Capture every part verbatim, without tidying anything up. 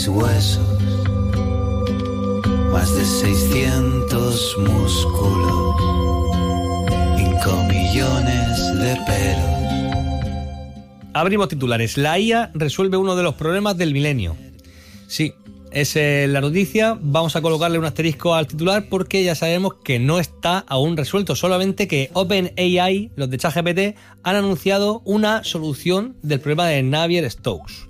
Huesos, más de seiscientos músculos, cinco millones de pelos. Abrimos titulares. La I A resuelve uno de los problemas del milenio. Sí, es eh, la noticia. Vamos a colocarle un asterisco al titular porque ya sabemos que no está aún resuelto. Solamente que OpenAI, los de ChatGPT, han anunciado una solución del problema de Navier-Stokes.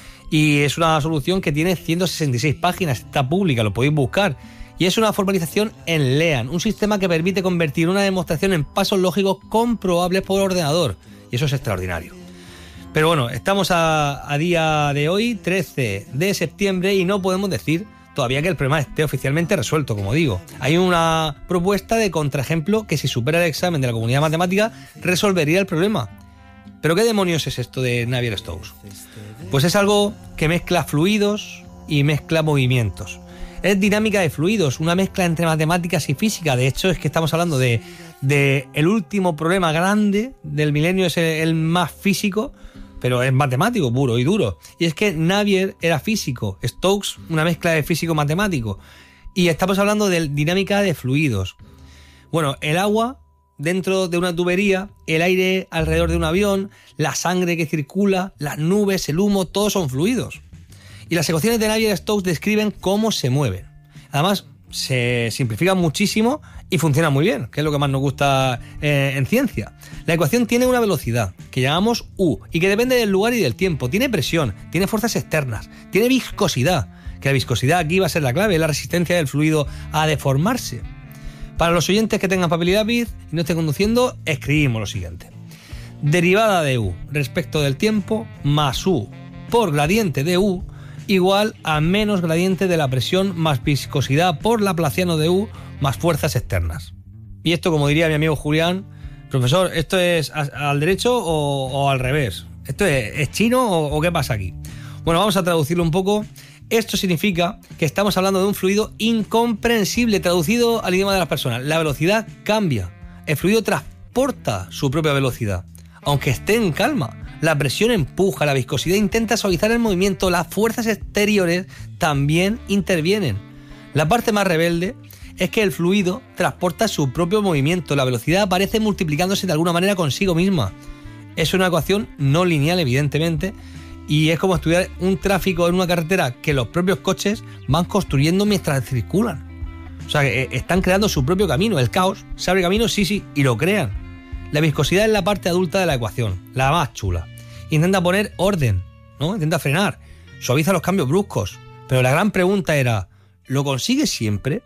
Y es una solución que tiene ciento sesenta y seis páginas, está pública, lo podéis buscar. Y es una formalización en LEAN, un sistema que permite convertir una demostración en pasos lógicos comprobables por ordenador. Y eso es extraordinario. Pero bueno, estamos a, a día de hoy, trece de septiembre, y no podemos decir todavía que el problema esté oficialmente resuelto, como digo. Hay una propuesta de contraejemplo que si supera el examen de la comunidad matemática resolvería el problema. ¿Pero qué demonios es esto de Navier-Stokes? Pues es algo que mezcla fluidos y mezcla movimientos. Es dinámica de fluidos, una mezcla entre matemáticas y física. De hecho, es que estamos hablando de, de el último problema grande del milenio, es el, el más físico, pero es matemático puro y duro. Y es que Navier era físico, Stokes una mezcla de físico-matemático. Y estamos hablando de dinámica de fluidos. Bueno, el agua dentro de una tubería, el aire alrededor de un avión, la sangre que circula, las nubes, el humo, todos son fluidos. Y las ecuaciones de Navier-Stokes describen cómo se mueven. Además, se simplifican muchísimo y funcionan muy bien, que es lo que más nos gusta eh, en ciencia. La ecuación tiene una velocidad que llamamos U y que depende del lugar y del tiempo. Tiene presión, tiene fuerzas externas, tiene viscosidad, que la viscosidad aquí va a ser la clave, la resistencia del fluido a deformarse. Para los oyentes que tengan papel y lápiz y no estén conduciendo, escribimos lo siguiente. Derivada de U respecto del tiempo más U por gradiente de U igual a menos gradiente de la presión más viscosidad por laplaciano de U más fuerzas externas. Y esto, como diría mi amigo Julián, profesor, ¿esto es al derecho o, o al revés? ¿Esto es, es chino o, o qué pasa aquí? Bueno, vamos a traducirlo un poco. Esto significa que estamos hablando de un fluido incomprensible, traducido al idioma de las personas. La velocidad cambia. El fluido transporta su propia velocidad, aunque esté en calma. La presión empuja, la viscosidad intenta suavizar el movimiento, las fuerzas exteriores también intervienen. La parte más rebelde es que el fluido transporta su propio movimiento, la velocidad aparece multiplicándose de alguna manera consigo misma. Es una ecuación no lineal, evidentemente, y es como estudiar un tráfico en una carretera que los propios coches van construyendo mientras circulan. O sea, que están creando su propio camino. El caos se abre camino, sí, sí, y lo crean. La viscosidad es la parte adulta de la ecuación, la más chula. Intenta poner orden, ¿no? Intenta frenar, suaviza los cambios bruscos. Pero la gran pregunta era, ¿lo consigue siempre?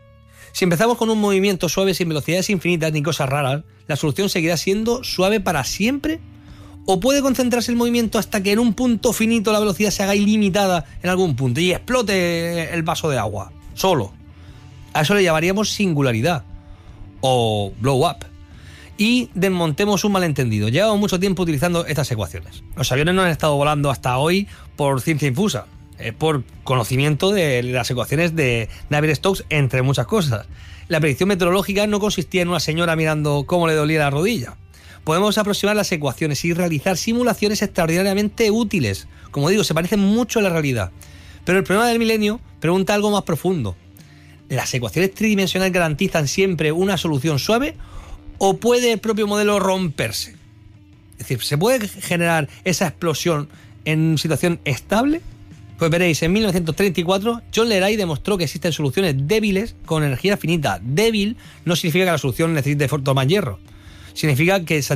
Si empezamos con un movimiento suave sin velocidades infinitas ni cosas raras, ¿la solución seguirá siendo suave para siempre? ¿O puede concentrarse el movimiento hasta que en un punto finito la velocidad se haga ilimitada en algún punto y explote el vaso de agua, solo? A eso le llamaríamos singularidad o blow up. Y desmontemos un malentendido. Llevamos mucho tiempo utilizando estas ecuaciones. Los aviones no han estado volando hasta hoy por ciencia infusa, es por conocimiento de las ecuaciones de Navier-Stokes, entre muchas cosas. La predicción meteorológica no consistía en una señora mirando cómo le dolía la rodilla. Podemos aproximar las ecuaciones y realizar simulaciones extraordinariamente útiles. Como digo, se parecen mucho a la realidad. Pero el problema del milenio pregunta algo más profundo. ¿Las ecuaciones tridimensionales garantizan siempre una solución suave o puede el propio modelo romperse? Es decir, ¿se puede generar esa explosión en situación estable? Pues veréis, en mil novecientos treinta y cuatro, John Leray demostró que existen soluciones débiles con energía finita. Débil no significa que la solución necesite forto más hierro. Significa que